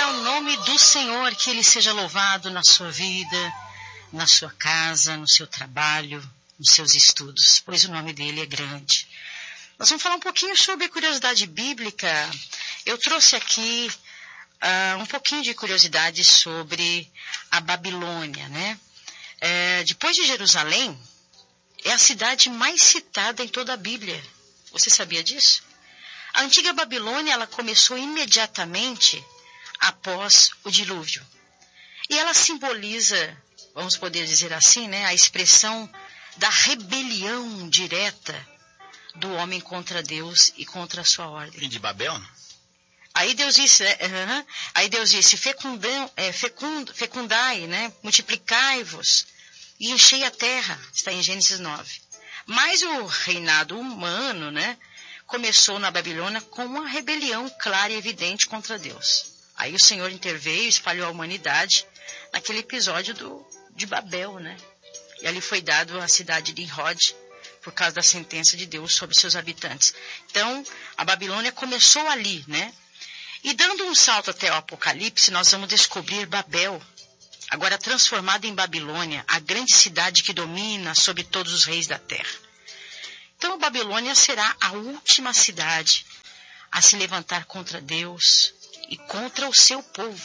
ao nome do Senhor, que Ele seja louvado na sua vida, na sua casa, no seu trabalho, nos seus estudos, pois o nome dele é grande. Nós vamos falar um pouquinho sobre a curiosidade bíblica. Eu trouxe aqui um pouquinho de curiosidade sobre a Babilônia, né? Depois de Jerusalém, é a cidade mais citada em toda a Bíblia. Você sabia disso? A antiga Babilônia, ela começou imediatamente após o dilúvio. E ela simboliza, vamos poder dizer assim, né, a expressão da rebelião direta do homem contra Deus e contra a sua ordem. E de Babel? Aí Deus disse, fecundai, né, multiplicai-vos e enchei a terra, está em Gênesis 9. Mas o reinado humano, né, começou na Babilônia com uma rebelião clara e evidente contra Deus. Aí o Senhor interveio e espalhou a humanidade naquele episódio de Babel, né? E ali foi dado a cidade de Nimrod por causa da sentença de Deus sobre seus habitantes. Então, a Babilônia começou ali, né? E dando um salto até o Apocalipse, nós vamos descobrir Babel, agora transformada em Babilônia, a grande cidade que domina sobre todos os reis da terra. Então, a Babilônia será a última cidade a se levantar contra Deus e contra o seu povo.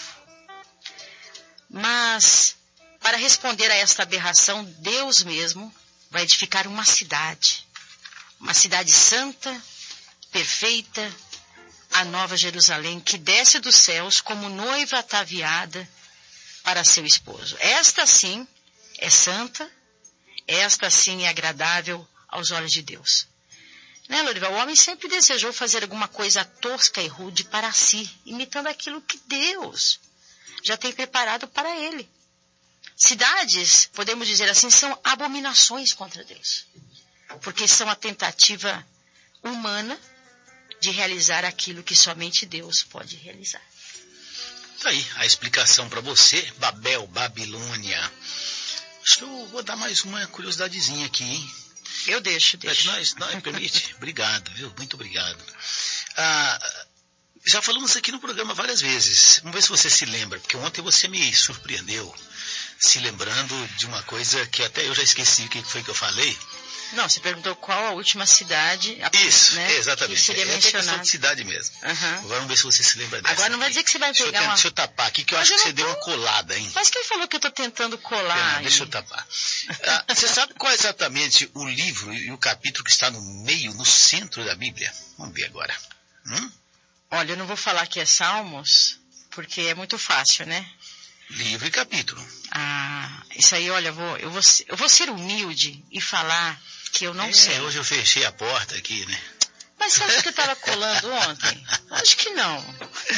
Mas, para responder a esta aberração, Deus mesmo vai edificar uma cidade santa, perfeita, a Nova Jerusalém, que desce dos céus como noiva ataviada para seu esposo. Esta sim é santa, esta sim é agradável aos olhos de Deus. Né, Lorival? O homem sempre desejou fazer alguma coisa tosca e rude para si, imitando aquilo que Deus já tem preparado para ele. Cidades, podemos dizer assim, são abominações contra Deus, porque são a tentativa humana de realizar aquilo que somente Deus pode realizar. Tá aí a explicação para você, Babel, Babilônia. Acho que eu vou dar mais uma curiosidadezinha aqui, hein? Eu deixo. Nós permite? Obrigado, viu? Muito obrigado. Já falamos aqui no programa várias vezes. Vamos ver se você se lembra, porque ontem você me surpreendeu se lembrando de uma coisa que até eu já esqueci o que foi que eu falei. Não, você perguntou qual a última cidade. Isso, né, exatamente. Que seria mencionada. De cidade mesmo. Uhum. Vamos ver se você se lembra dessa. Agora não vai dizer que você vai pegar Deixa eu tapar aqui, que eu acho que você deu uma colada, hein? Mas quem falou que eu estou tentando colar? Deixa eu tapar. Você sabe qual é exatamente o livro e o capítulo que está no meio, no centro da Bíblia? Vamos ver agora. Olha, eu não vou falar que é Salmos, porque é muito fácil, né? Livro e capítulo. Isso aí, olha, eu vou ser humilde e falar que eu não sei. Hoje eu fechei a porta aqui, né? Mas você acha que eu estava colando ontem? Acho que não.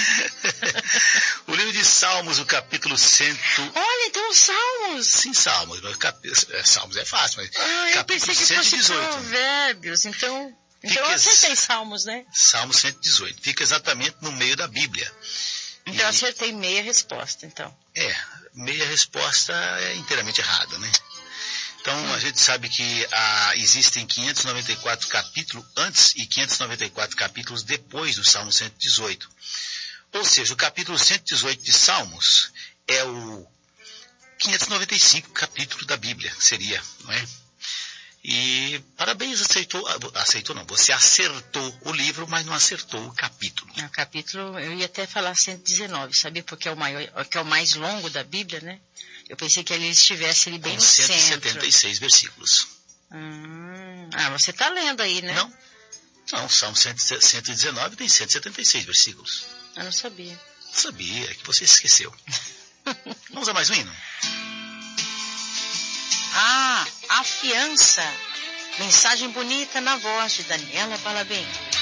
O livro de Salmos, o capítulo 100... Olha, então Salmos. Sim, Salmos. Salmos é fácil, mas... eu pensei que 118. Fosse Provérbios, então eu acertei Salmos, né? Salmos 118. Fica exatamente no meio da Bíblia. Então eu acertei meia resposta, então. Meia resposta é inteiramente errada, né? Então, a gente sabe que existem 594 capítulos antes e 594 capítulos depois do Salmo 118. Ou seja, o capítulo 118 de Salmos é o 595 capítulo da Bíblia, seria, não é? E parabéns, você acertou o livro, mas não acertou o capítulo. O capítulo, eu ia até falar 119, sabia? Porque é o maior, que é o mais longo da Bíblia, né? Eu pensei que ele estivesse ali bem no centro. 176 versículos. Você está lendo aí, né? Não, Salmo 119 tem 176 versículos. Eu não sabia. Sabia, é que você esqueceu. Vamos a mais um hino? A fiança. Mensagem bonita na voz de Daniela Balabem.